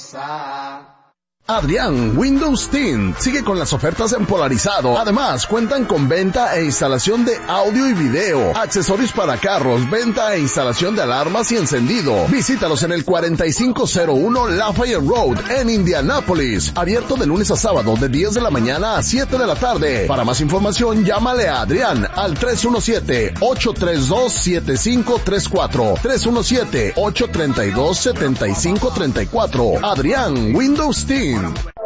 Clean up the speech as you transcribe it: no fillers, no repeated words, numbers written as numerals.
Adrián Windows Tint sigue con las ofertas en polarizado. Además, cuentan con venta e instalación de audio y video, accesorios para carros, venta e instalación de alarmas y encendido. Visítalos en el 4501 Lafayette Road en Indianápolis. Abierto de lunes a sábado de 10 de la mañana a 7 de la tarde. Para más información, llámale a Adrián al 317-832-7534. 317-832-7534. Adrián Windows Tint.